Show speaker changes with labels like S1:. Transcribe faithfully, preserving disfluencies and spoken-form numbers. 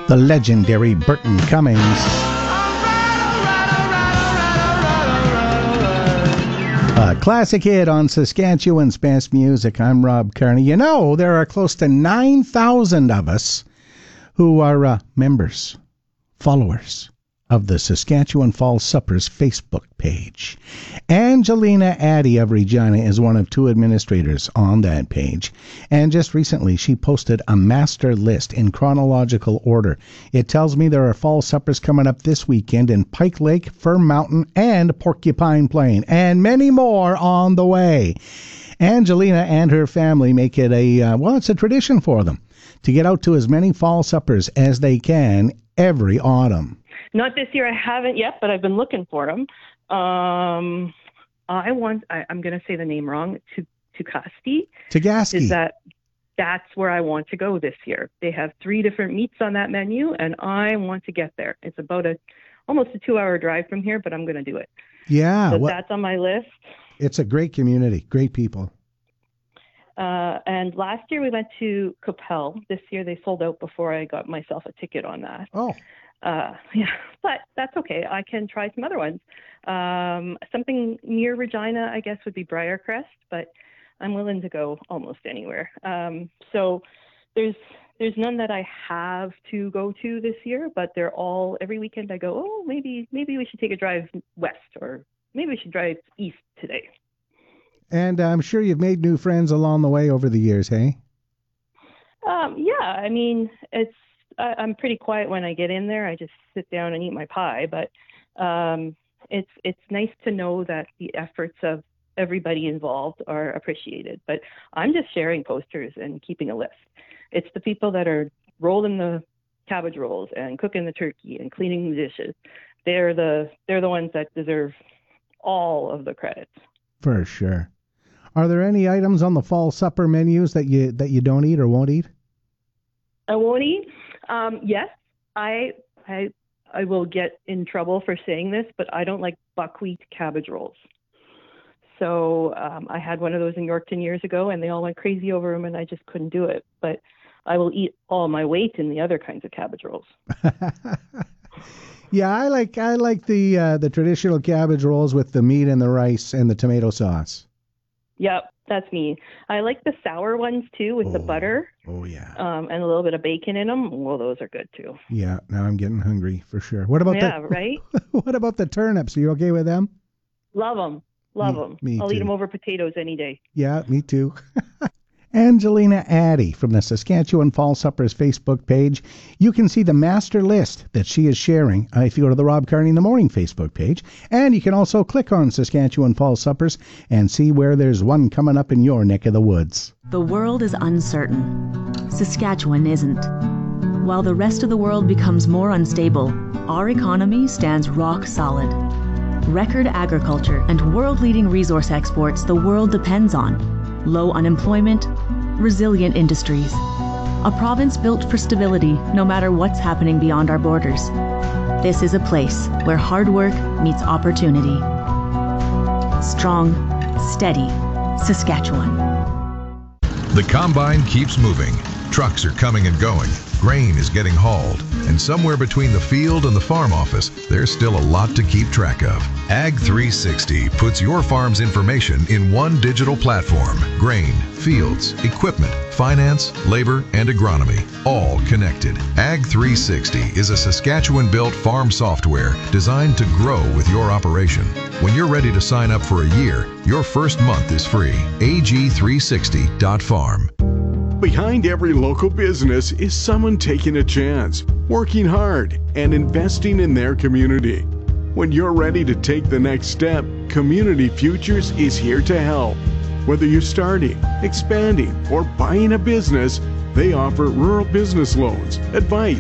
S1: the legendary Burton Cummings. A classic hit on Saskatchewan's best music. I'm Rob Kearney. You know, there are close to nine thousand of us who are uh, members, followers of the Saskatchewan Fall Suppers Facebook page. Angelina Addy of Regina is one of two administrators on that page. And just recently, she posted a master list in chronological order. It tells me there are fall suppers coming up this weekend in Pike Lake, Fir Mountain, and Porcupine Plain, and many more on the way. Angelina and her family make it a, uh, well, it's a tradition for them to get out to as many fall suppers as they can every autumn.
S2: Not this year, I haven't yet, but I've been looking for them. Um, I want, I, I'm going to say the name wrong, to Tukasti.
S1: Tagaski.
S2: Is that, that's where I want to go this year. They have three different meats on that menu, and I want to get there. It's about a, almost a two-hour drive from here, but I'm going to do it.
S1: Yeah.
S2: So
S1: well,
S2: that's on my list.
S1: It's a great community, great people.
S2: Uh, and last year we went to Capel. This year they sold out before I got myself a ticket on that.
S1: Oh.
S2: Uh, yeah, but that's okay. I can try some other ones. Um, something near Regina, I guess, would be Briarcrest, but I'm willing to go almost anywhere. Um, so there's there's none that I have to go to this year, but they're all, every weekend I go, oh, maybe maybe we should take a drive west, or maybe we should drive east today.
S1: And I'm sure you've made new friends along the way over the years, hey?
S2: Um, yeah, I mean, it's, I, I'm pretty quiet when I get in there. I just sit down and eat my pie, but um, it's it's nice to know that the efforts of everybody involved are appreciated. But I'm just sharing posters and keeping a list. It's the people that are rolling the cabbage rolls and cooking the turkey and cleaning the dishes. They're the they're the ones that deserve all of the credit.
S1: For sure. Are there any items on the fall supper menus that you that you don't eat or won't eat?
S2: I won't eat. Um, yes, I, I I will get in trouble for saying this, but I don't like buckwheat cabbage rolls. So um, I had one of those in Yorkton years ago, and they all went crazy over them, and I just couldn't do it. But I will eat all my weight in the other kinds of cabbage rolls.
S1: Yeah, I like I like the uh, the traditional cabbage rolls with the meat and the rice and the tomato sauce.
S2: Yep, that's me. I like the sour ones too, with
S1: oh,
S2: the butter.
S1: Oh yeah.
S2: Um, and a little bit of bacon in them. Well, those are good too.
S1: Yeah. Now I'm getting hungry for sure. What about
S2: yeah,
S1: the
S2: right?
S1: What about the turnips? Are you okay with them?
S2: Love them. Love
S1: me,
S2: them.
S1: Me
S2: I'll
S1: too.
S2: eat them over potatoes any day.
S1: Yeah, me too. Angelina Addy from the Saskatchewan Fall Suppers Facebook page. You can see the master list that she is sharing uh, if you go to the Rob Kearney in the Morning Facebook page. And you can also click on Saskatchewan Fall Suppers and see where there's one coming up in your neck of the woods.
S3: The world is uncertain. Saskatchewan isn't. While the rest of the world becomes more unstable, our economy stands rock solid. Record agriculture and world-leading resource exports the world depends on. Low unemployment, resilient industries. A province built for stability no matter what's happening beyond our borders. This is a place where hard work meets opportunity. Strong, steady Saskatchewan.
S4: The combine keeps moving. Trucks are coming and going. Grain is getting hauled. And somewhere between the field and the farm office, there's still a lot to keep track of. Ag three sixty puts your farm's information in one digital platform. Grain, fields, equipment, finance, labor, and agronomy, all connected. Ag three sixty is a Saskatchewan-built farm software designed to grow with your operation. When you're ready to sign up for a year, your first month is free. A G three sixty dot farm.
S5: Behind every local business is someone taking a chance, working hard, and investing in their community. When you're ready to take the next step, Community Futures is here to help. Whether you're starting, expanding, or buying a business, they offer rural business loans, advice,